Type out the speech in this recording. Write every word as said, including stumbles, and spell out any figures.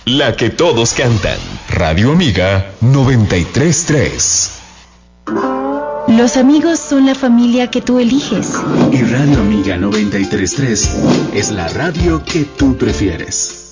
la que todos cantan. Radio Amiga noventa y tres punto tres. Los amigos son la familia que tú eliges. Y Radio Amiga noventa y tres punto tres es la radio que tú prefieres.